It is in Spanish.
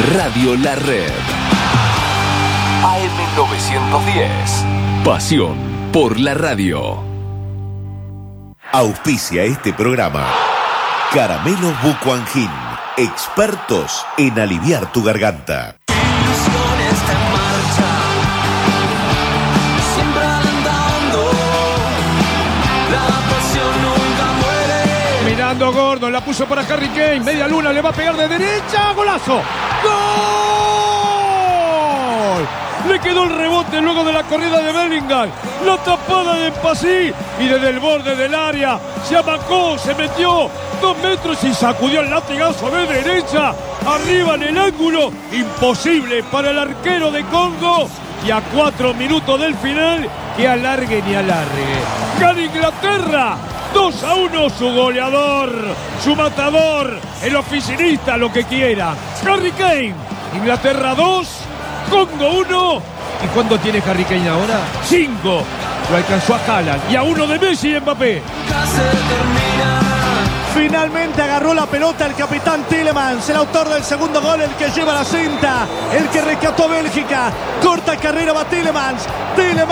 Radio La Red. AM910. Pasión por la radio. Auspicia este programa Caramelos Bucuangin, expertos en aliviar tu garganta. Mirando Gordon, la puso para Harry Kane, media luna, le va a pegar de derecha, golazo. ¡Gol! Le quedó el rebote luego de la corrida de Bellingham, la tapada de Passy y desde el borde del área se amacó, se metió 2 metros y sacudió el latigazo de derecha, arriba en el ángulo, imposible para el arquero de Congo. Y a 4 minutos del final, que alargue ni alargue. Gana Inglaterra, 2-1, su goleador, su matador, el oficinista, lo que quiera. Harry Kane, Inglaterra 2, Congo 1. ¿Y cuánto tiene Harry Kane ahora? 5. Lo alcanzó a Haaland y a 1 de Messi y Mbappé. Finalmente agarró la pelota el capitán Tielemans, el autor del segundo gol, el que lleva la cinta, el que rescató a Bélgica. Corta carrera va Tielemans.